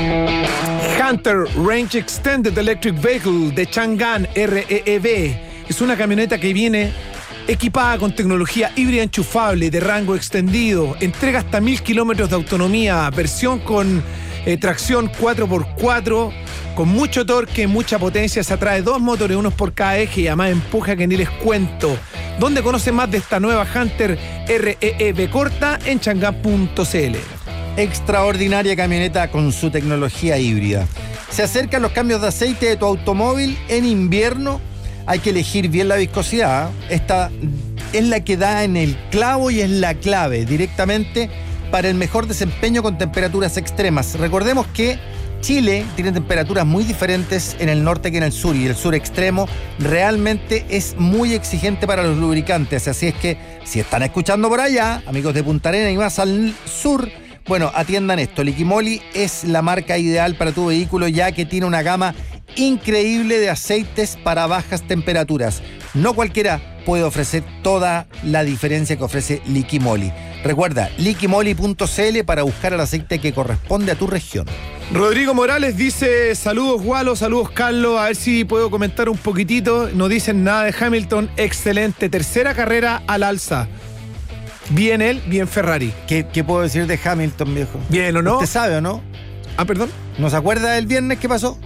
Hunter Range Extended Electric Vehicle de Chang'an REEV es una camioneta que viene equipada con tecnología híbrida enchufable de rango extendido, entrega hasta 1000 kilómetros de autonomía, versión con tracción 4x4, con mucho torque, mucha potencia, se atrae 2 motores, unos por cada eje y además empuja que ni les cuento. ¿Dónde conocen más de esta nueva Hunter REEV corta? En chang'an.cl. Extraordinaria camioneta con su tecnología híbrida. Se acercan los cambios de aceite de tu automóvil en invierno. Hay que elegir bien la viscosidad. Esta es la que da en el clavo y es la clave directamente para el mejor desempeño con temperaturas extremas. Recordemos que Chile tiene temperaturas muy diferentes en el norte que en el sur, y el sur extremo realmente es muy exigente para los lubricantes. Así es que si están escuchando por allá, amigos de Punta Arenas y más al sur, bueno, atiendan esto. Liquimoli es la marca ideal para tu vehículo, ya que tiene una gama increíble de aceites para bajas temperaturas. No cualquiera puede ofrecer toda la diferencia que ofrece Liquimoli. Recuerda, liquimoli.cl para buscar el aceite que corresponde a tu región. Rodrigo Morales dice: saludos Gualo, saludos Carlos, a ver si puedo comentar un poquitito. No dicen nada de Hamilton, excelente, tercera carrera al alza. Bien él, bien Ferrari. ¿Qué puedo decir de Hamilton, viejo? ¿Bien o no? ¿Usted sabe o no? Ah, perdón. ¿No se acuerda del viernes qué pasó?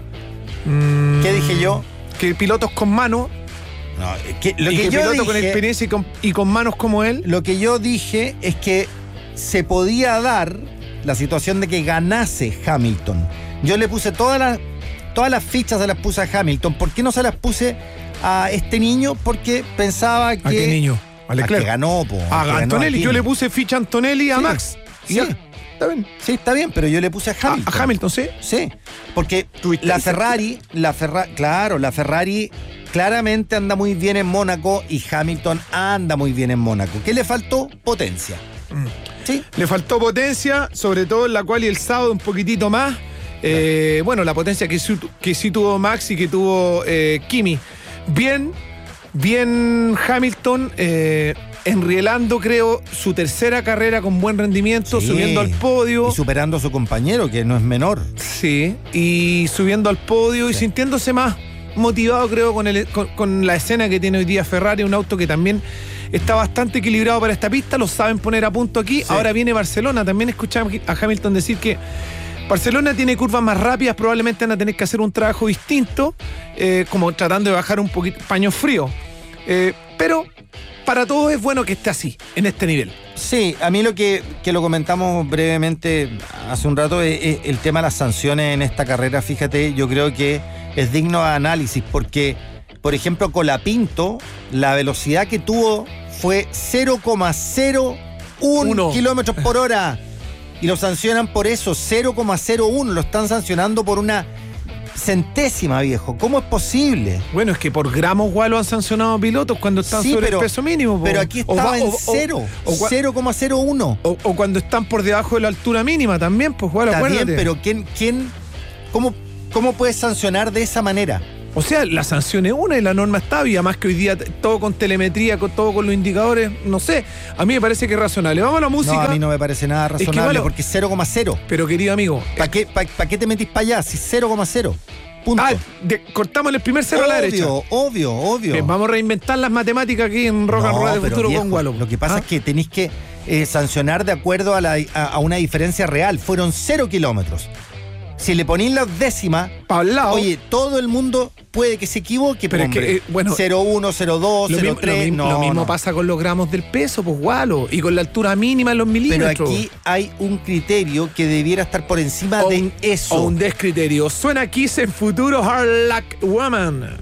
¿Qué dije yo? Que pilotos con mano. No, lo que yo piloto dije, con experiencia y con manos como él. Lo que yo dije es que se podía dar la situación de que ganase Hamilton. Yo le puse todas las fichas, se las puse a Hamilton. ¿Por qué no se las puse a este niño? Porque pensaba que... ¿A qué niño? A que ganó, po. A Antonelli. Yo le puse ficha a Antonelli y a Max. Sí. Ya. Está bien. Sí, está bien, pero yo le puse a Hamilton. A Hamilton, ¿sí? Sí, porque la Ferrari claramente anda muy bien en Mónaco y Hamilton anda muy bien en Mónaco. ¿Qué le faltó? Potencia. Sí. Le faltó potencia, sobre todo en la cual y el sábado un poquitito más. Bueno, la potencia que sí tuvo Max y que tuvo Kimi. Bien Hamilton, enrielando, creo, su tercera carrera con buen rendimiento, subiendo al podio. Y superando a su compañero, que no es menor. Sí, y subiendo al podio y sintiéndose más motivado, creo, con la escena que tiene hoy día Ferrari, un auto que también está bastante equilibrado para esta pista, lo saben poner a punto aquí. Sí. Ahora viene Barcelona, también escuché a Hamilton decir que Barcelona tiene curvas más rápidas, probablemente van a tener que hacer un trabajo distinto, como tratando de bajar un poquito paño frío. Pero para todos es bueno que esté así, en este nivel. Sí, a mí lo que lo comentamos brevemente hace un rato es el tema de las sanciones en esta carrera. Fíjate, yo creo que es digno de análisis porque, por ejemplo, Colapinto, la velocidad que tuvo fue 0,01 kilómetros por hora. Y lo sancionan por eso, 0,01. Lo están sancionando por una centésima, viejo. ¿Cómo es posible? Bueno, es que por gramos igual lo han sancionado pilotos cuando están sobre el peso mínimo. Pero aquí estaba en 0,01. O cuando están por debajo de la altura mínima también, pues igual, acuérdate. Está bien, pero ¿cómo puedes sancionar de esa manera? O sea, la sanción es una y la norma está viva, más que hoy día todo con telemetría, todo con los indicadores, no sé. A mí me parece que es razonable. Vamos a la música. No, a mí no me parece nada razonable, es que, bueno, porque es 0,0. Pero, querido amigo, ¿Para qué te metís para allá si 0,0 punto? Cortamos el primer cero a la derecha. Obvio. Bien, vamos a reinventar las matemáticas aquí en Rock and Roll de Futuro, viejo, con Gualo. Lo que pasa es que tenéis que sancionar de acuerdo a una diferencia real. Fueron 0 kilómetros. Si le ponís las décimas, oye, todo el mundo puede que se equivoque, pero hombre, es que, 0,1, 0,2, 0,3. Lo mismo pasa con los gramos del peso, pues Gualo, y con la altura mínima en los milímetros. Pero aquí hay un criterio que debiera estar por encima de eso. O un descriterio. Suena Kiss en Futuro, Hard Luck Woman.